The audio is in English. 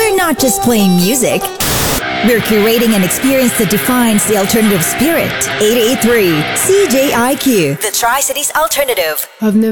We're not just playing music. We're curating an experience that defines the alternative spirit. 883 CJIQ, the Tri-Cities Alternative. I've never